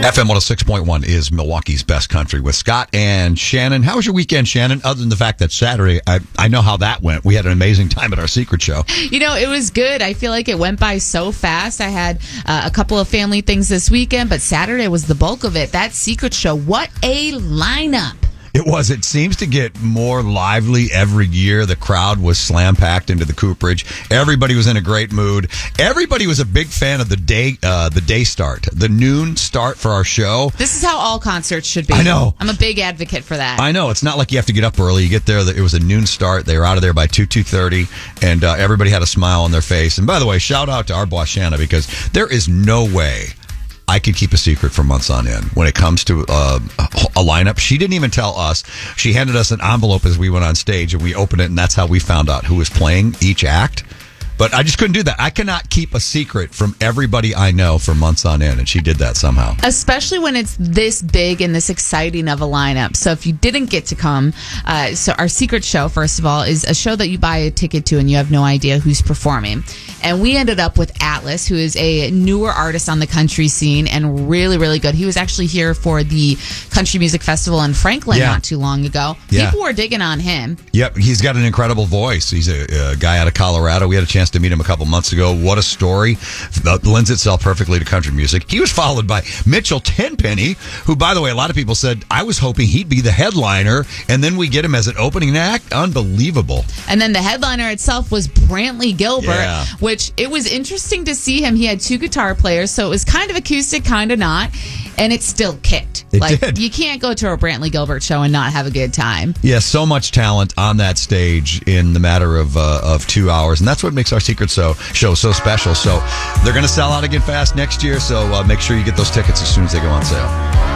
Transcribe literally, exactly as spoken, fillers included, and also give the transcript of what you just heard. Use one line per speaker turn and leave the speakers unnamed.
F M one oh six point one is Milwaukee's best country with Scott and Shannon. How was your weekend, Shannon? Other than the fact that Saturday, I, I know how that went. We had an amazing time at our secret show.
You know, it was good. I feel like it went by so fast. I had uh, a couple of family things this weekend, but Saturday was the bulk of it. That secret show, what a lineup.
It was. It seems to get more lively every year. The crowd was slam-packed into the Cooperage. Everybody was in a great mood. Everybody was a big fan of the day uh, the day start, the noon start for our show.
This is how all concerts should be.
I know.
I'm a big advocate for that.
I know. It's not like you have to get up early. You get there. It was a noon start. They were out of there by two, two thirty, and uh, everybody had a smile on their face. And by the way, shout out to our boss, Shanna, because there is no way I could keep a secret for months on end when it comes to uh, a lineup. She didn't even tell us. She handed us an envelope as we went on stage, and we opened it, and that's how we found out who was playing each act. But I just couldn't do that. I cannot keep a secret from everybody I know for months on end, and she did that somehow.
Especially when it's this big and this exciting of a lineup. So if you didn't get to come, uh, so our secret show, first of all, is a show that you buy a ticket to and you have no idea who's performing. And we ended up with Atlas, who is a newer artist on the country scene and really, really good. He was actually here for the Country Music Festival in Franklin
yeah.
not too long ago.
Yeah.
People were digging on him.
Yep, he's got an incredible voice. He's a, a guy out of Colorado. We had a chance to meet him a couple months ago. What a story. That lends itself perfectly to country music. He was followed by Mitchell Tenpenny, who, by the way, a lot of people said, I was hoping he'd be the headliner, and then we get him as an opening act. Unbelievable.
And then the headliner itself was Brantley Gilbert,
Yeah.
which it was interesting to see him. He had two guitar players, so it was kind of acoustic, kind of not, and it still kicked.
It
like
did.
You can't go to a Brantley Gilbert show and not have a good time.
Yeah, so much talent on that stage in the matter of uh, of two hours, and that's what makes our secret show show so special. So they're going to sell out again fast next year, so uh, make sure you get those tickets as soon as they go on sale.